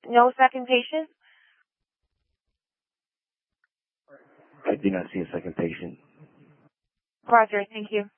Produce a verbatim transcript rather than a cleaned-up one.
No second patient? I do not see a second patient. Roger, thank you.